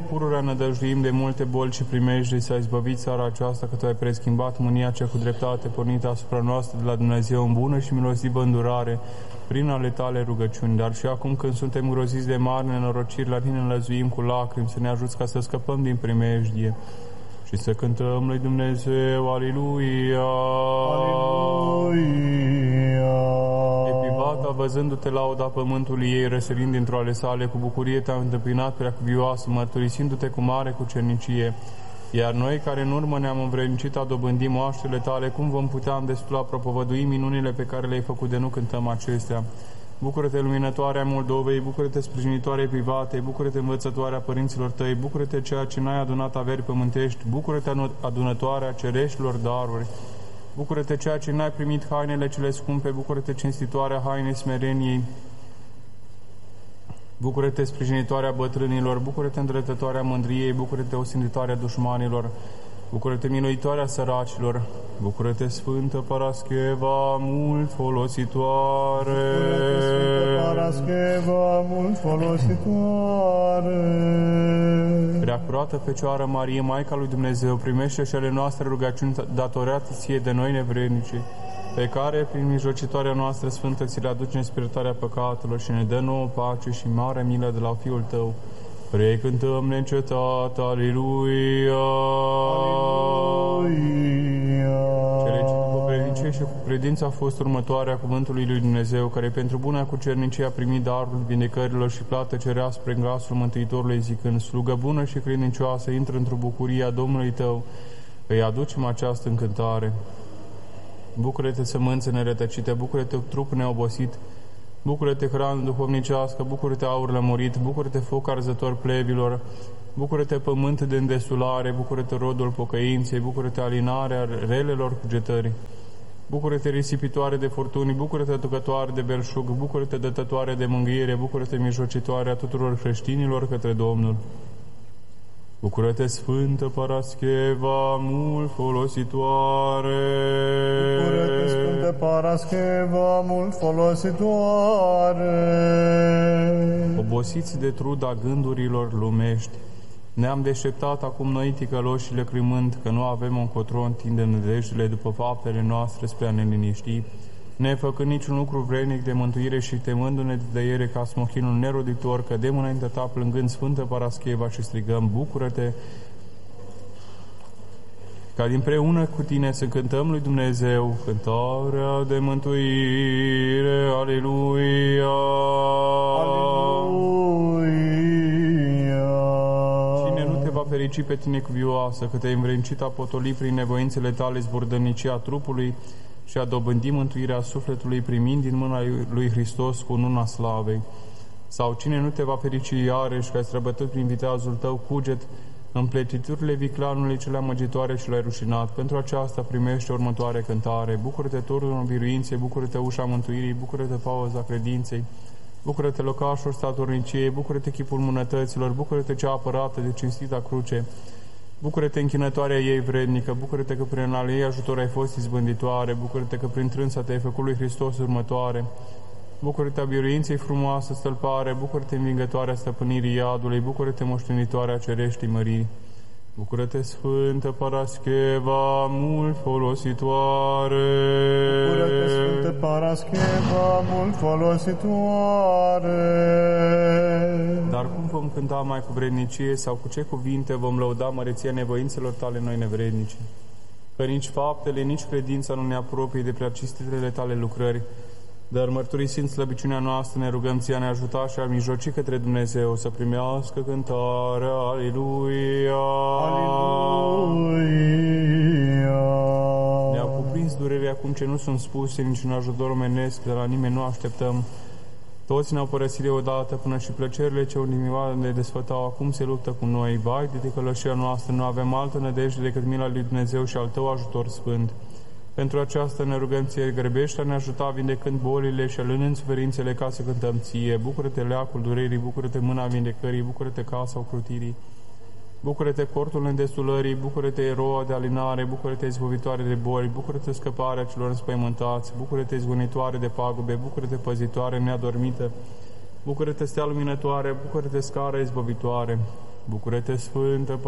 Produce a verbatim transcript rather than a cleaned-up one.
pururea nădăjduim de multe boli și primejdii să ai izbăvit țara aceasta, că Tu ai preschimbat mânia cea cu dreptate pornită asupra noastră de la Dumnezeu în bună și milostivă îndurare, prin ale Tale rugăciuni. Dar și acum când suntem îngroziți de mari nenorociri, la Tine înlăzuim cu lacrimi, să ne ajuți ca să scăpăm din primejdie și să cântăm lui Dumnezeu, Aliluia! Aliluia! Epivata, văzându-te lauda pământului ei, răsărind dintr-o ale sale, cu bucurie te-a întâmpinat preacuvioasă, mărturisindu-te cu mare cucernicie. Iar noi, care în urmă ne-am învrednicit a dobândi moaștele Tale, cum vom putea îndestula propovădui minunile pe care le-ai făcut de nu cântăm acestea? Bucură-te, luminătoarea Moldovei, bucură-te, sprijinitoare Epivatei, bucură-te, învățătoarea părinților tăi, bucură-te, ceea ce n-ai adunat averi pământești, bucură-te, adunătoarea cereștilor daruri, bucură-te, ceea ce n-ai primit hainele cele scumpe, bucură-te, cinstitoarea hainei smereniei, bucură-te, sprijinitoarea bătrânilor, bucură-te, îndreptătoarea mândriei, bucură-te, osânditoarea dușmanilor, bucură-te, miluitoarea săracilor, bucură-te, Sfântă Parascheva, mult folositoare. Bucură-te, Sfântă Parascheva, mult folositoare. Preacurată Fecioară Marie, Maica lui Dumnezeu, primește și ale noastre rugăciuni datorate Ție de noi nevrednici, pe care, prin mijlocitoarea noastră Sfântă, Ți le aduce în spirtarea păcatelor și ne dă nouă pace și mare milă de la Fiul Tău. Precântăm neîncetat, Aliluia! Aliluia! Cele ce după vrednicie și cu credință a fost următoarea cuvântului lui Dumnezeu, care pentru buna cucernicie a primit darul vindecărilor și plată cerească prin glasul Mântuitorului, zicând: slugă bună și credincioasă, intră într-o bucurie a Domnului tău, îi aducem această încântare. Bucură-te, sămânță nerătăcită, bucură-te, trup neobosit, bucură-te, hrană duhovnicească, bucură-te, aur lămurit, bucură-te, foc arzător plebilor, bucură-te, pământ de îndesulare, bucură-te, rodul pocăinței, bucură-te, alinarea relelor cugetării, bucură-te, risipitoare de furtuni, bucură-te, aducătoare de belșug, bucură-te, dătătoare de mângâiere, bucură-te, mijlocitoare a tuturor creștinilor către Domnul. Bucură-te, Sfântă Parascheva, mult folositoare! Bucură-te, Sfântă Parascheva, mult folositoare! Obosiți de truda gândurilor lumești, ne-am deșteptat acum noi ticăloși lăcrimând că nu avem încotro întinde nădejdele după faptele noastre spre a ne liniști, nefăcând niciun lucru vrednic de mântuire și temându-ne de dăiere ca smochinul neroditor, cădem înaintea Ta plângând, Sfântă Parascheva, și strigăm: bucură-te! Ca dinpreună cu Tine să cântăm lui Dumnezeu cântarea de mântuire. Aleluia! Aleluia! Cine nu te va ferici pe Tine cuvioasă, că te-ai învrednicit a potoli prin nevoințele Tale zburdănicia trupului și a dobândi mântuirea sufletului primind din mâna lui Hristos cu nuna slavei? Sau cine nu te va ferici iarăși că ai străbătut prin viteazul tău cuget împletiturile viclanului cele amăgitoare și l-ai rușinat? Pentru aceasta primește următoare cântare: bucură-te, turnul biruinței, bucură-te, ușa mântuirii, bucură-te, pauza credinței, bucură-te, locașul statorniciei, bucură-te, chipul mânătăților, bucură-te, cea apărată de cinstita cruce, bucură-te, închinătoarea ei vrednică, bucură-te că prin ale ei ajutor ai fost izbânditoare, bucură-te că prin trânsa te-ai făcut lui Hristos următoare, bucură-te, a biruinței frumoasă stălpare, bucură-te, învingătoarea stăpânirii iadului, bucură-te, moștenitoarea cereștii mării. Bucură-te, Sfântă Parascheva, mult folositoare! Bucură-te, Sfântă Parascheva, mult folositoare! Dar cum vom cânta mai cu vrednicie sau cu ce cuvinte vom lăuda măreția nevoințelor Tale noi nevrednici? Că nici faptele, nici credința nu ne apropie de preacinstitele Tale lucrări, dar mărturisind slăbiciunea noastră, ne rugăm Ție a ne ajuta și a mijoci către Dumnezeu să primească cântarea. Aleluia! Aleluia! Ne-a cuprins durerea cum ce nu sunt spuse, niciun ajutor omenesc, de la nimeni nu așteptăm. Toți ne-au părăsit deodată, până și plăcerile ce unimioară ne desfătau acum se luptă cu noi. Vai de ticălășia noastră, nu avem altă nădejde decât mila lui Dumnezeu și al Tău ajutor sfânt. Pentru aceasta ne rugăm Ție, grăbește a ne ajuta vindecând bolile și alânând suferințele ca să cântăm Ție. Bucură-te, leacul durerii, bucură-te, mâna vindecării, bucură-te, casa ocrutirii, bucură-te, cortul îndestulării, bucură-te, eroa de alinare, bucură-te, izbăvitoare de boli, bucură-te, scăparea celor înspăimântați, bucură-te, izgonitoare de pagube, bucură-te, păzitoare neadormită, bucură-te, stea luminătoare, bucură-te, scară izbăvitoare, Bucură-te, Sfântă